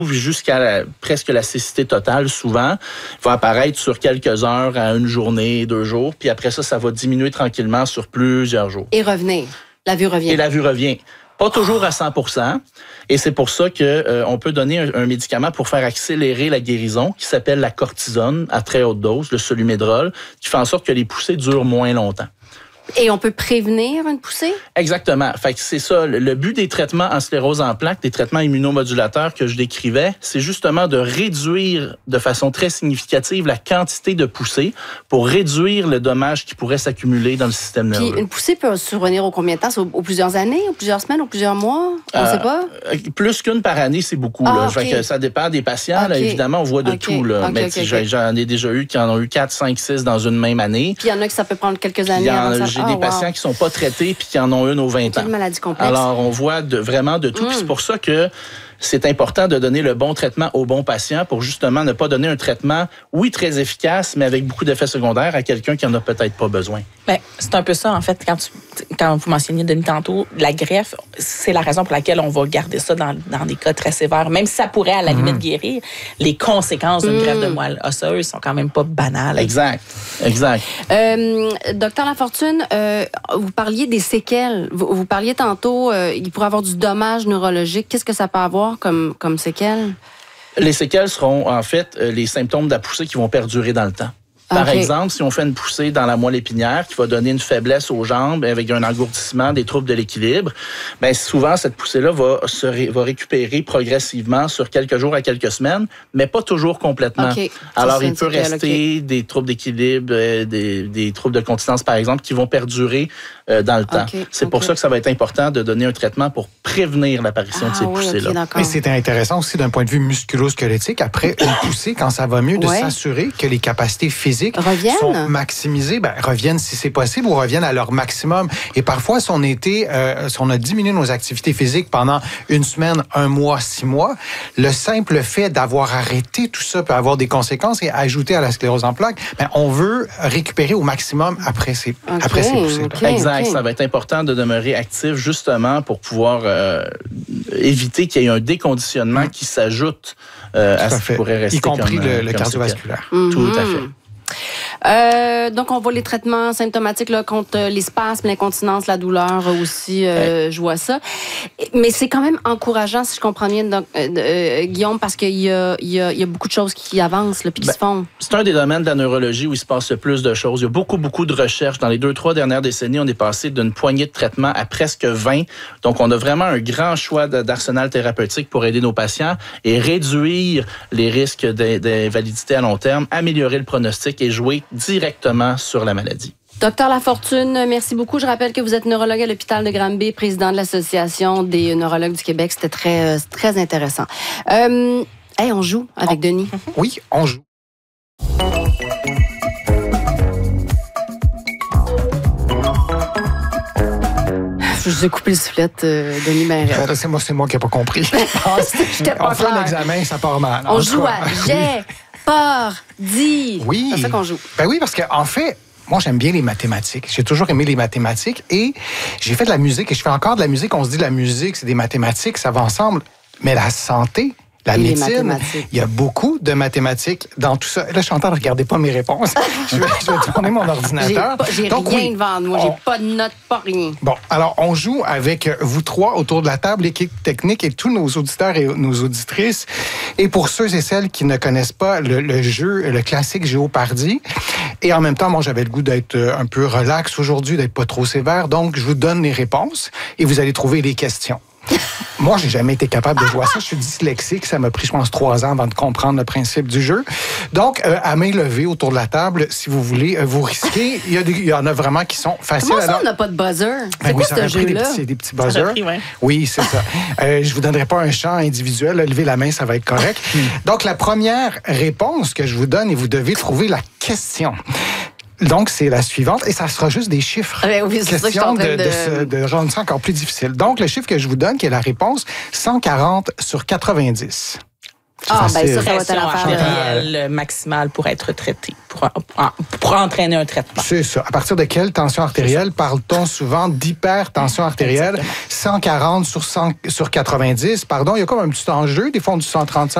jusqu'à presque la cécité totale, souvent, va apparaître sur quelques heures à une journée, 2 jours. Puis après ça, ça va diminuer tranquillement sur plusieurs jours. Et revenir. La vue revient. Et la vue revient. Pas toujours à 100%. Et c'est pour ça qu'on peut donner un médicament pour faire accélérer la guérison qui s'appelle la cortisone à très haute dose, le Solu-Médrol, qui fait en sorte que les poussées durent moins longtemps. Et on peut prévenir une poussée? Exactement. Fait que c'est ça. Le but des traitements en sclérose en plaques, des traitements immunomodulateurs que je décrivais, c'est justement de réduire de façon très significative la quantité de poussées pour réduire le dommage qui pourrait s'accumuler dans le système nerveux. Puis une poussée peut survenir au combien de temps? Aux plusieurs années, aux plusieurs semaines, aux plusieurs mois? On ne sait pas? Plus qu'une par année, c'est beaucoup. Là. Okay. Fait que ça dépend des patients. Là, évidemment, on voit de tout. Là. Mais j'en ai déjà eu qui en ont eu 4, 5, 6 dans une même année. Puis il y en a que ça peut prendre quelques années avant ça. J'ai des patients qui ne sont pas traités puis qui en ont une aux 20 ans. Quelle maladie complexe. Alors, on voit vraiment de tout. Puis c'est pour ça que c'est important de donner le bon traitement au bon patient pour justement ne pas donner un traitement, oui, très efficace, mais avec beaucoup d'effets secondaires à quelqu'un qui n'en a peut-être pas besoin. Bien, c'est un peu ça, en fait, quand vous mentionniez, Denis, tantôt, la greffe, c'est la raison pour laquelle on va garder ça dans des cas très sévères. Même si ça pourrait, à la limite, guérir, les conséquences d'une greffe de moelle osseuse sont quand même pas banales. Exact. Docteur Lafortune, vous parliez des séquelles. Vous parliez tantôt, il pourrait avoir du dommage neurologique. Qu'est-ce que ça peut avoir comme séquelles? Les séquelles seront, en fait, les symptômes de la poussée qui vont perdurer dans le temps. Par exemple, si on fait une poussée dans la moelle épinière qui va donner une faiblesse aux jambes avec un engourdissement, des troubles de l'équilibre, bien souvent, cette poussée-là va récupérer progressivement sur quelques jours à quelques semaines, mais pas toujours complètement. Alors, il peut rester des troubles d'équilibre, des troubles de continence, par exemple, qui vont perdurer dans le temps. C'est pour ça que ça va être important de donner un traitement pour prévenir l'apparition de ces poussées-là. Mais c'est intéressant aussi d'un point de vue musculo-squelettique, après une poussée, quand ça va mieux, de s'assurer que les capacités physiques sont maximisées, reviennent si c'est possible ou reviennent à leur maximum. Et parfois, si on a diminué nos activités physiques pendant une semaine, 1 mois, 6 mois, le simple fait d'avoir arrêté tout ça peut avoir des conséquences et ajouter à la sclérose en plaques, on veut récupérer au maximum après ces poussées-là. Exact. Ça va être important de demeurer actif justement pour pouvoir éviter qu'il y ait un déconditionnement qui s'ajoute à ce qui pourrait rester. Y compris le cardiovasculaire. Tout à fait. Donc, on voit les traitements symptomatiques là, contre les spasmes, l'incontinence, la douleur aussi, je vois ça. Mais c'est quand même encourageant, si je comprends bien, Guillaume, parce qu'il y a beaucoup de choses qui avancent là, puis qui se font. C'est un des domaines de la neurologie où il se passe le plus de choses. Il y a beaucoup de recherches. Dans les 2-3 dernières décennies, on est passé d'une poignée de traitements à presque 20. Donc, on a vraiment un grand choix d'arsenal thérapeutique pour aider nos patients et réduire les risques d'invalidité à long terme, améliorer le pronostic et jouer directement sur la maladie. Docteur Lafortune, merci beaucoup. Je rappelle que vous êtes neurologue à l'hôpital de Granby, président de l'Association des neurologues du Québec. C'était très intéressant. On joue avec Denis. Oui, on joue. Je vous ai coupé le soufflet, Denis Benrel. C'est moi qui n'ai pas compris. On fait l'examen, ça part mal. On joue à j'ai peur, dit. Oui. C'est ça qu'on joue. Oui, parce qu'en fait, moi, j'aime bien les mathématiques. J'ai toujours aimé les mathématiques et j'ai fait de la musique et je fais encore de la musique. On se dit la musique, c'est des mathématiques, ça va ensemble. Mais la santé, la médecine, il y a beaucoup de mathématiques dans tout ça. Là, je suis en train de regarder pas mes réponses. je vais tourner mon ordinateur. J'ai rien devant moi. J'ai pas de notes, pas rien. Bon, alors, on joue avec vous trois autour de la table, l'équipe technique et tous nos auditeurs et nos auditrices. Et pour ceux et celles qui ne connaissent pas le jeu, le classique Géopardy, et en même temps, moi, j'avais le goût d'être un peu relax aujourd'hui, d'être pas trop sévère. Donc, je vous donne les réponses et vous allez trouver les questions. Moi, j'ai jamais été capable de jouer à ça. Je suis dyslexique. Ça m'a pris, je pense, 3 ans avant de comprendre le principe du jeu. Donc, à main levée autour de la table, si vous voulez, vous risquez. Il y en a vraiment qui sont faciles. Comment ça, on n'a pas de buzzer? C'est quoi ce jeu-là? Des petits buzzers. Oui, c'est ça. Je vous donnerai pas un chant individuel. Levez la main, ça va être correct. Donc, la première réponse que je vous donne, et vous devez trouver la question. Donc, c'est la suivante, et ça sera juste des chiffres. Oui, c'est ça que je suis en train de rendre ça encore plus difficile. Donc, le chiffre que je vous donne, qui est la réponse, 140 sur 90. Ah, ben ça va être pression l'affaire. artérielle maximale pour être traité, pour entraîner un traitement. C'est ça. À partir de quelle tension artérielle parle-t-on souvent d'hypertension artérielle? Exactement. 140 sur 90, pardon. Il y a comme un petit enjeu. Des fois, on dit 135.